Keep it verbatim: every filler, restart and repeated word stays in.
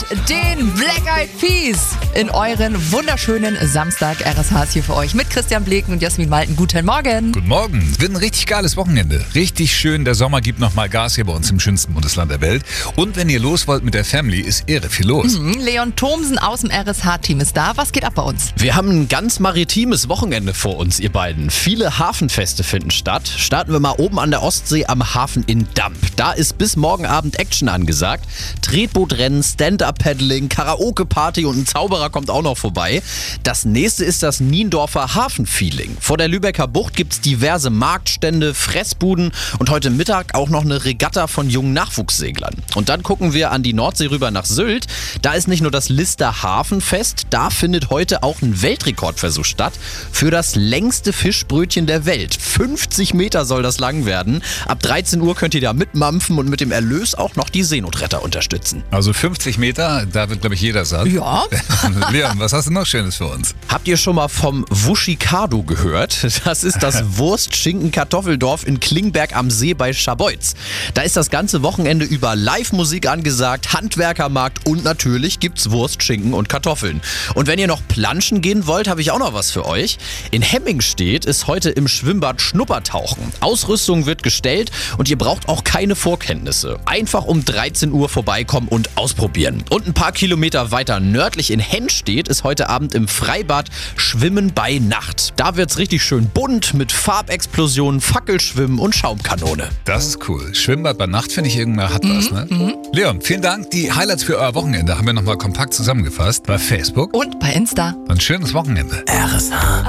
den Black Eyed Peas in euren wunderschönen Samstag. R S H ist hier für euch mit Christian Bleken und Jasmin Malten. Guten Morgen. Guten Morgen. Wird ein richtig geiles Wochenende. Richtig schön. Der Sommer gibt nochmal Gas hier bei uns im schönsten Bundesland der Welt. Und wenn ihr los wollt mit der Family, ist irre viel los. Mhm, Leon Thomsen aus dem R S H-Team ist da. Was geht ab bei uns? Wir haben ein ganz maritimes Wochenende vor uns, ihr beiden. Viele Hafenfeste finden statt. Starten wir mal oben an der Ostsee am Hafen in Damp. Da ist bis morgen Abend Action angesagt. Tretbootrennen, Stand-Up-Paddling, Karaoke-Party und ein Zauberer kommt auch noch vorbei. Das nächste ist das Niendorfer Hafenfeeling. Vor der Lübecker Bucht gibt's diverse Marktstände, Fressbuden und heute Mittag auch noch eine Regatta von jungen Nachwuchsseglern. Und dann gucken wir an die Nordsee rüber nach Sylt. Da ist nicht nur das Lister Hafenfest, da findet heute auch ein Weltrekordversuch statt für das längste Fischbrötchen der Welt. fünfzig Meter soll das lang werden. Ab dreizehn Uhr könnt ihr da mitmampfen und mit dem Erlös auch noch die Seenotretter unterstützen. Also fünfzig Meter, da wird, glaube ich, jeder satt. Ja. Leon, was hast du noch Schönes für uns? Habt ihr schon mal vom Wuschikado gehört? Das ist das Wurst-Schinken-Kartoffeldorf in Klingberg am See bei Scharbeutz. Da ist das ganze Wochenende über Live-Musik angesagt, Handwerkermarkt und natürlich gibt's Wurst, Schinken und Kartoffeln. Und wenn ihr noch planschen gehen wollt, habe ich auch noch was für euch. In Hemmingstedt ist heute im Schwimmbad Schnuppertauchen. Ausrüstung wird gestellt und ihr braucht auch keine Vorkenntnisse. Einfach um dreizehn Uhr vorbeikommen und ausprobieren. Und ein paar Kilometer weiter nördlich in Hennstedt ist heute Abend im Freibad Schwimmen bei Nacht. Da wird's richtig schön bunt mit Farbexplosionen, Fackelschwimmen und Schaumkanone. Das ist cool. Schwimmbad bei Nacht, finde ich, irgendwer hat was, ne? Mhm. Leon, vielen Dank. Die Highlights für euer Wochenende haben wir nochmal kompakt zusammengefasst bei Facebook Und bei Insta. Ein schönes Wochenende. R S H.